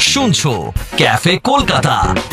শুনছো cafe Kolkata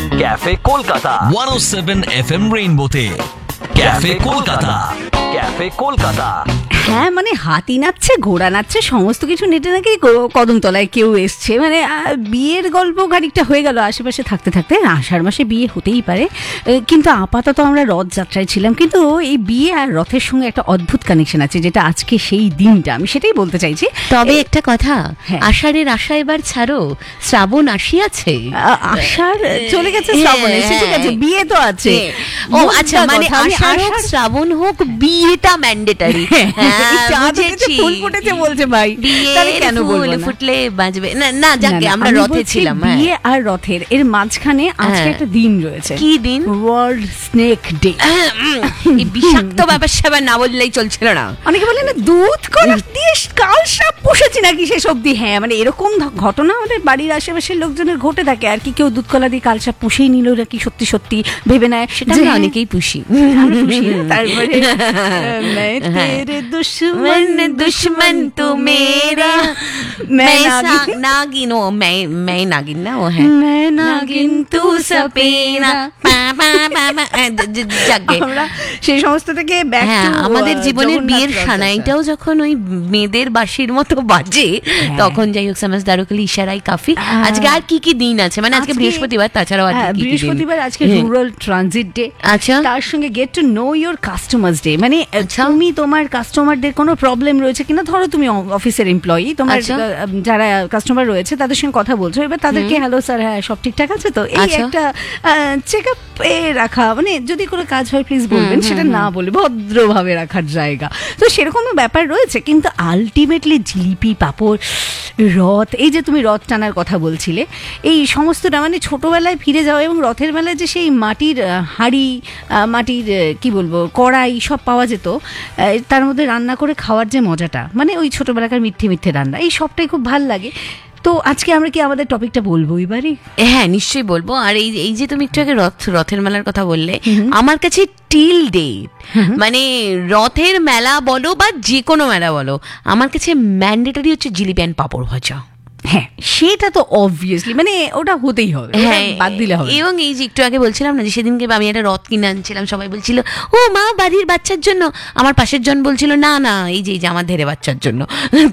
107 FM রেইনবোতে cafe Kolkata. হ্যাঁ, মানে হাতি নাচছে, ঘোড়া নাচছে, সমস্ত কিছু নেটে নাকি কদমতলায় কেউ এসছে, মানে বিয়ের গল্প খানিকটা হয়ে গেল আশেপাশে থাকতে থাকতে। আষাঢ় মাসে বিয়ে হতেই পারে, কিন্তু আপাতত আমরা রথযাত্রায় ছিলাম। কিন্তু এই বিয়ে আর রথের সঙ্গে একটা অদ্ভুত কানেকশন আছে, যেটা আজকে সেই দিনটা, আমি সেটাই বলতে চাইছি। তবে একটা কথা, আষাঢ়ের আশা এবার ছাড়ো, শ্রাবণ আসিয়াছে। আষাঢ় চলে গেছে, শ্রাবণ এসে, ঠিক আছে, বিয়ে তো আছে। ও আচ্ছা, মানে আষাঢ় হোক শ্রাবণ হোক, বিয়েটা ম্যান্ডেটারি। ফুল ফুটেছে বলছে ভাই, তাহলে কেন বলবো না? ফুটলে বাজবে না, যাকে আমরা রথে ছিলাম। বিয়ে আর রথের এর মাঝখানে আজকে একটা দিন রয়েছে। কি দিন? World snake day. এই বিষাক্ত ব্যাপার সেবার না বললেই চলছিল না। অনেকে বলে না দুধ কলা দিয়ে কাল সাপ পুষেছি নাকি শেষ অব্দি। হ্যাঁ, মানে এরকম ঘটনা আমাদের বাড়ির আশেপাশের লোকজনের ঘটে থাকে। আর কি কেউ দুধ কলা দিয়ে কাল সাপ পুষেই নিল নাকি সত্যি সত্যি ভেবে নেয়, সেটা আমরা অনেকেই পুষি। তারপরে दुश्मन तो मेरा, मैं नागिन, मैं नागिन ना, वो है मैं नागिन तू सपेना। সেই সমস্ত থেকে আমাদের জীবনের বিয়ের সানাইটাও যখন ওই মেয়েদের বাঁশির মতো বাজে, তখন যাই হোক সমাজদারকালি ইশারাই কাফি। আজকে আর কি কি দিন আছে? মানে আজকে বৃহস্পতিবার, তাছাড়াও বৃহস্পতিবার আজকে রুরাল ট্রানজিট ডে। আচ্ছা, তার সঙ্গে gate to know your customers day, মানে তুমি তোমার কাস্টমারদের কোনো প্রবলেম রয়েছে কিনা, ধরো তুমি অফিসের এমপ্লয়ি, তোমার যারা কাস্টমার রয়েছে তাদের সঙ্গে কথা বলছো, এবার তাদেরকে হ্যালো স্যার, হ্যাঁ সব ঠিকঠাক আছে তো, এই একটা চেক আপ রাখা, মানে যদি কোনো কাজ হয় প্লিজ বলবেন, সেটা না বলে ভদ্রভাবে রাখার জায়গা। তো সেরকম ব্যাপার রয়েছে। কিন্তু আলটিমেটলি জিলিপি, পাঁপড়, রথ, এই যে তুমি রথ টানার কথা বলছিলে, এই সমস্তটা মানে ছোটবেলায় ফিরে যাওয়া। এবং রথের বেলায় যে সেই মাটির হাঁড়ি, মাটির কি বলবো, কড়াই সব পাওয়া যেত, তার মধ্যে রান্না করে খাওয়ার যে মজাটা, মানে ওই ছোটবেলাকার মিথ্যে মিথ্যে রান্না, এই সবটাই খুব ভাল লাগে। তো আজকে আমরা কি আমাদের টপিকটা বলবো এবারে? হ্যাঁ, নিশ্চয়ই বলবো। আর এই যে তুমি একটু আগে রথের মেলার কথা বললে, আমার কাছে টিল ডেট, মানে রথের মেলা বলো বা যে কোনো মেলা বলো, আমার কাছে ম্যান্ডেটরি হচ্ছে জিলিপি অ্যান্ড পাঁপড় ভাজা। হ্যাঁ, সেটা তো অবভিয়াসলি, মানে ওটা হতেই হবে, বাদ দিলে হবে। এবং এই যে একটু আগে বলছিলাম না যে সেদিনকে আমি একটা রথ কিনে আনছিলাম, সবাই বলছিল ও মা বাড়ির বাচ্চার জন্য, আমার পাশের জন বলছিল না না এই যে আমার ধেরে বাচ্চার জন্য।